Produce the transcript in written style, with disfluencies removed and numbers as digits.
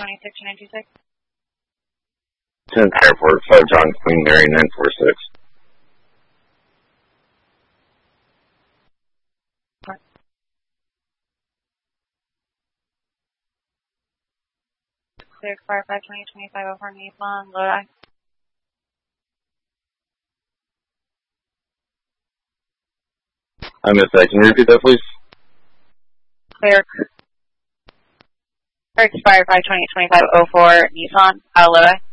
26 926. 10th Airport, 5 John Queen Mary 946. Clear expire 5/20/25 over Nissan, Lodi. I missed that. Can you repeat that, please? Clear expire 5/20/25 04 Nissan, Lodi.